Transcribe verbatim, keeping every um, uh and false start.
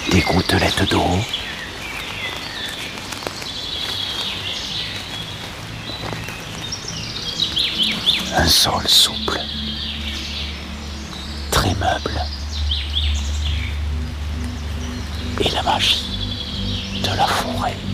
des gouttelettes d'eau, un sol souple, très meuble, et la magie de la forêt.